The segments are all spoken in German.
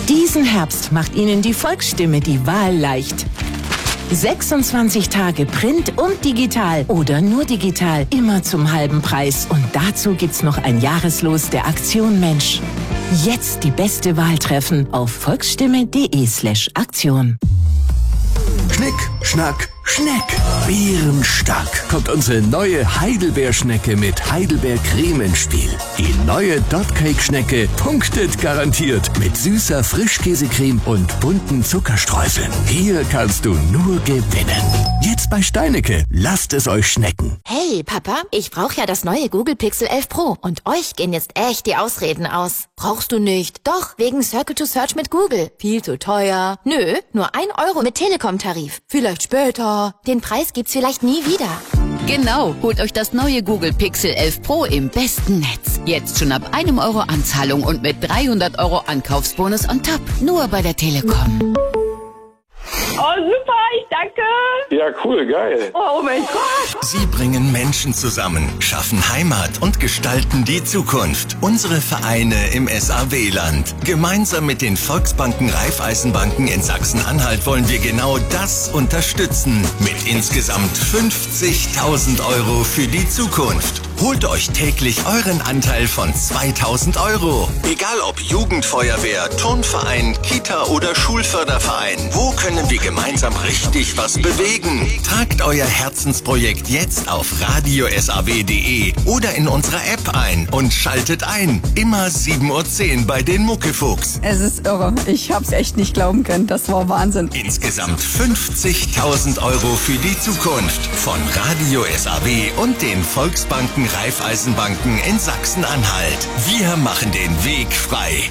Diesen Herbst macht Ihnen die Volksstimme die Wahl leicht. 26 Tage Print und digital oder nur digital, immer zum halben Preis. Und dazu gibt's noch ein Jahreslos der Aktion Mensch. Jetzt die beste Wahl treffen auf volksstimme.de/Aktion. Schnick, Schnack, Schneck. Bärenstark kommt unsere neue Heidelbeerschnecke mit Heidelbeercreme ins Spiel. Die neue Dotcake-Schnecke punktet garantiert mit süßer Frischkäsecreme und bunten Zuckerstreuseln. Hier kannst du nur gewinnen. Jetzt bei Steinecke. Lasst es euch schmecken. Hey, Papa, ich brauche ja das neue Google Pixel 11 Pro. Und euch gehen jetzt echt die Ausreden aus. Brauchst du nicht? Doch, wegen Circle to Search mit Google. Viel zu teuer. Nö, nur 1 Euro mit Telekom-Tarif. Vielleicht später. Den Preis gibt's vielleicht nie wieder. Genau, holt euch das neue Google Pixel 11 Pro im besten Netz. Jetzt schon ab 1 Euro Anzahlung und mit 300 Euro Ankaufsbonus on top. Nur bei der Telekom. Oh, super, ich danke. Ja, cool, geil. Oh mein Gott. Sie bringen Menschen zusammen, schaffen Heimat und gestalten die Zukunft. Unsere Vereine im SAW-Land. Gemeinsam mit den Volksbanken Raiffeisenbanken in Sachsen-Anhalt wollen wir genau das unterstützen. Mit insgesamt 50.000 Euro für die Zukunft. Holt euch täglich euren Anteil von 2.000 Euro. Egal ob Jugendfeuerwehr, Turnverein, Kita oder Schulförderverein. Wo können wir gemeinsam richtig was bewegen? Tragt euer Herzensprojekt jetzt auf radiosaw.de oder in unserer App ein und schaltet ein. Immer 7:10 Uhr bei den Muckefuchs. Es ist irre. Ich hab's echt nicht glauben können. Das war Wahnsinn. Insgesamt 50.000 Euro für die Zukunft. Von Radio SAW und den Volksbanken Raiffeisenbanken in Sachsen-Anhalt. Wir machen den Weg frei.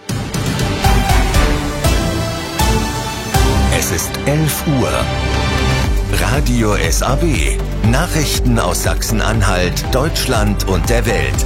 Es ist 11 Uhr. Radio SAW. Nachrichten aus Sachsen-Anhalt, Deutschland und der Welt.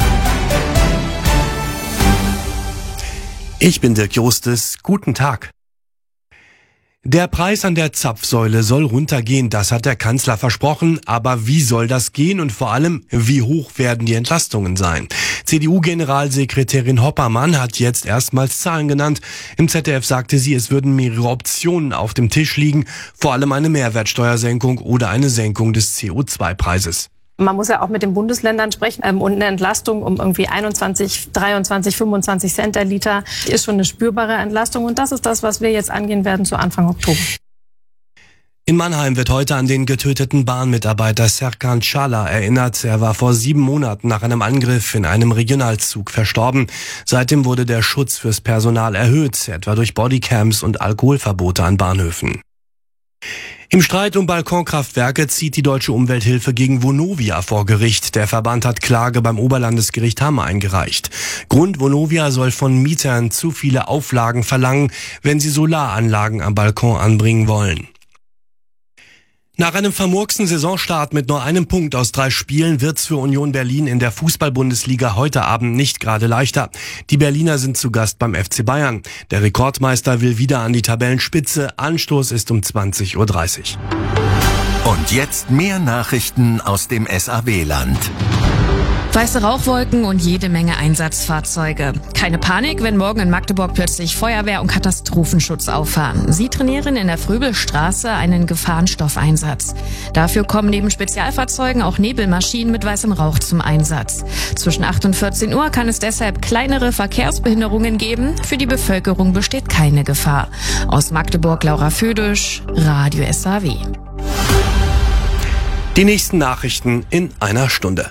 Ich bin Dirk Justus. Guten Tag. Der Preis an der Zapfsäule soll runtergehen, das hat der Kanzler versprochen. Aber wie soll das gehen und vor allem, wie hoch werden die Entlastungen sein? CDU-Generalsekretärin Hoppermann hat jetzt erstmals Zahlen genannt. Im ZDF sagte sie, es würden mehrere Optionen auf dem Tisch liegen, vor allem eine Mehrwertsteuersenkung oder eine Senkung des CO2-Preises. Man muss ja auch mit den Bundesländern sprechen. Und eine Entlastung um irgendwie 21, 23, 25 Cent der Liter ist schon eine spürbare Entlastung. Und das ist das, was wir jetzt angehen werden zu Anfang Oktober. In Mannheim wird heute an den getöteten Bahnmitarbeiter Serkan Çağlar erinnert. Er war vor 7 Monaten nach einem Angriff in einem Regionalzug verstorben. Seitdem wurde der Schutz fürs Personal erhöht, etwa durch Bodycams und Alkoholverbote an Bahnhöfen. Im Streit um Balkonkraftwerke zieht die Deutsche Umwelthilfe gegen Vonovia vor Gericht. Der Verband hat Klage beim Oberlandesgericht Hamm eingereicht. Grund: Vonovia soll von Mietern zu viele Auflagen verlangen, wenn sie Solaranlagen am Balkon anbringen wollen. Nach einem vermurksten Saisonstart mit nur einem Punkt aus 3 Spielen wird's für Union Berlin in der Fußball-Bundesliga heute Abend nicht gerade leichter. Die Berliner sind zu Gast beim FC Bayern. Der Rekordmeister will wieder an die Tabellenspitze. Anstoß ist um 20:30 Uhr. Und jetzt mehr Nachrichten aus dem SAW-Land. Weiße Rauchwolken und jede Menge Einsatzfahrzeuge. Keine Panik, wenn morgen in Magdeburg plötzlich Feuerwehr und Katastrophenschutz auffahren. Sie trainieren in der Fröbelstraße einen Gefahrenstoffeinsatz. Dafür kommen neben Spezialfahrzeugen auch Nebelmaschinen mit weißem Rauch zum Einsatz. Zwischen 8 und 14 Uhr kann es deshalb kleinere Verkehrsbehinderungen geben. Für die Bevölkerung besteht keine Gefahr. Aus Magdeburg Laura Födisch, Radio SAW. Die nächsten Nachrichten in einer Stunde.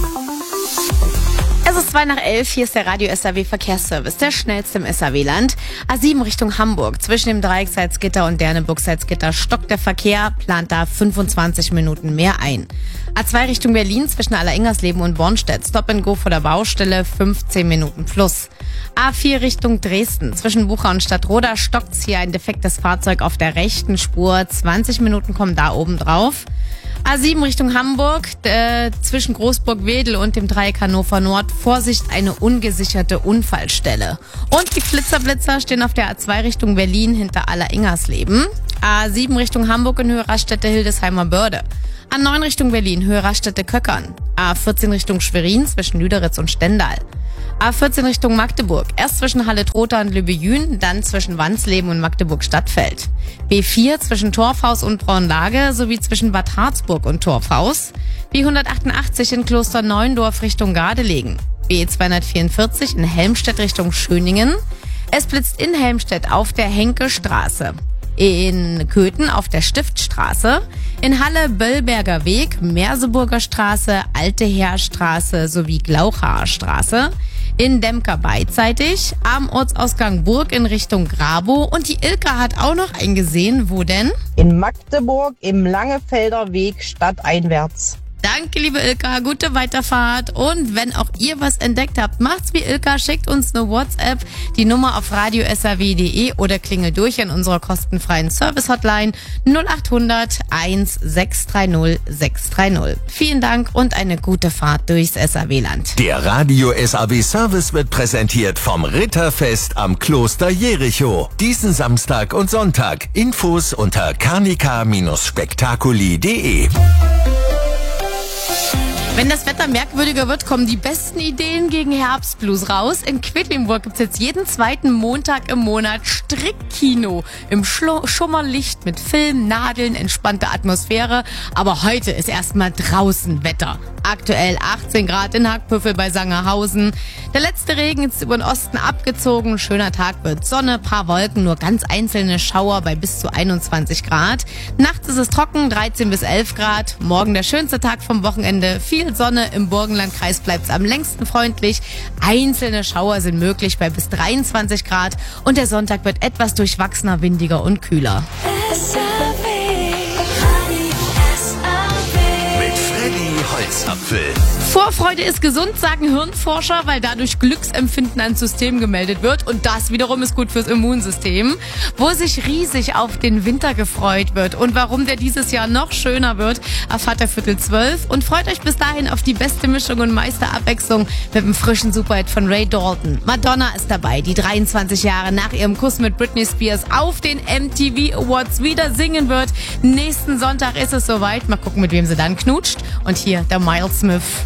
Es ist 11:02, hier ist der Radio SAW Verkehrsservice, der schnellste im SAW-Land. A7 Richtung Hamburg, zwischen dem Dreieck Salzgitter und Derneburg-Salzgitter stockt der Verkehr, plant da 25 Minuten mehr ein. A2 Richtung Berlin, zwischen Alleringers und Bornstedt, Stop and Go vor der Baustelle, 15 Minuten plus. A4 Richtung Dresden, zwischen Bucha und Stadtroda stockt's hier ein defektes Fahrzeug auf der rechten Spur, 20 Minuten kommen da oben drauf. A7 Richtung Hamburg, zwischen Großburg-Wedel und dem Dreieck Hannover Nord. Vorsicht, eine ungesicherte Unfallstelle. Und die Flitzer stehen auf der A2 Richtung Berlin hinter Alleringers-Leben. A7 Richtung Hamburg in Höhe Raststätte Hildesheimer Börde. A9 Richtung Berlin, Höhe Raststätte Köckern. A14 Richtung Schwerin zwischen Lüderitz und Stendal. A14 Richtung Magdeburg. Erst zwischen Halle-Trotha und Lübejün, dann zwischen Wansleben und Magdeburg-Stadtfeld. B4 zwischen Torfhaus und Braunlage sowie zwischen Bad Harzburg und Torfhaus. B188 in Klosterneuendorf Richtung Gardelegen. B244 in Helmstedt Richtung Schöningen. Es blitzt in Helmstedt auf der Henke-Straße. In Köthen auf der Stiftstraße, in Halle Böllberger Weg, Merseburger Straße, Alte Heerstraße sowie Glauchaer Straße, in Demker beidseitig, am Ortsausgang Burg in Richtung Grabow und die Ilka hat auch noch eingesehen, wo denn? In Magdeburg im Langefelder Weg stadteinwärts. Danke, liebe Ilka, gute Weiterfahrt. Und wenn auch ihr was entdeckt habt, macht's wie Ilka, schickt uns eine WhatsApp, die Nummer auf radio.srw.de oder klingelt durch an unserer kostenfreien Service-Hotline 0800 1630 630. Vielen Dank und eine gute Fahrt durchs SAW-Land. Der Radio SAW Service wird präsentiert vom Ritterfest am Kloster Jericho. Diesen Samstag und Sonntag. Infos unter carnica-spektakuli.de. Wenn das Wetter merkwürdiger wird, kommen die besten Ideen gegen Herbstblues raus. In Quedlinburg gibt's jetzt jeden zweiten Montag im Monat Strickkino im Schummerlicht mit Film, Nadeln, entspannte Atmosphäre. Aber heute ist erstmal draußen Wetter. Aktuell 18 Grad in Hackpüffel bei Sangerhausen. Der letzte Regen ist über den Osten abgezogen. Schöner Tag wird Sonne, paar Wolken, nur ganz einzelne Schauer bei bis zu 21 Grad. Nachts ist es trocken, 13 bis 11 Grad. Morgen der schönste Tag vom Wochenende. Viel Sonne, im Burgenlandkreis bleibt's am längsten freundlich. Einzelne Schauer sind möglich bei bis 23 Grad. Und der Sonntag wird etwas durchwachsener, windiger und kühler. Holzapfel. Vorfreude ist gesund, sagen Hirnforscher, weil dadurch Glücksempfinden ans System gemeldet wird und das wiederum ist gut fürs Immunsystem. Wo sich riesig auf den Winter gefreut wird und warum der dieses Jahr noch schöner wird, erfahrt ihr 11:45 und freut euch bis dahin auf die beste Mischung und meiste Abwechslung mit dem frischen Superhit von Ray Dalton. Madonna ist dabei, die 23 Jahre nach ihrem Kuss mit Britney Spears auf den MTV Awards wieder singen wird. Nächsten Sonntag ist es soweit. Mal gucken, mit wem sie dann knutscht. Und hier der Miles Smith.